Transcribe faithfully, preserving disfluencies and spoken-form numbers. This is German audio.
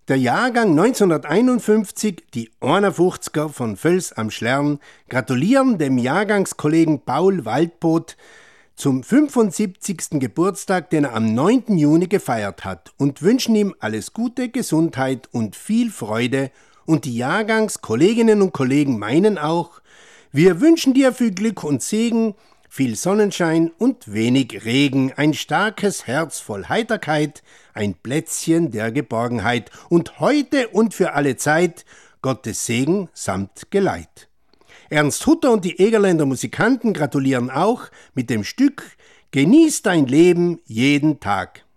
Der Jahrgang neunzehnhunderteinundfünfzig, die einundfünfziger von Völs am Schlern, gratulieren dem Jahrgangskollegen Paul Waldboth zum fünfundsiebzigsten Geburtstag, den er am neunten Juni gefeiert hat, und wünschen ihm alles Gute, Gesundheit und viel Freude. Und die Jahrgangskolleginnen und Kollegen meinen auch, wir wünschen dir viel Glück und Segen, viel Sonnenschein und wenig Regen, ein starkes Herz voll Heiterkeit, ein Plätzchen der Geborgenheit und heute und für alle Zeit Gottes Segen samt Geleit. Ernst Hutter und die Egerländer Musikanten gratulieren auch mit dem Stück Genieß dein Leben jeden Tag.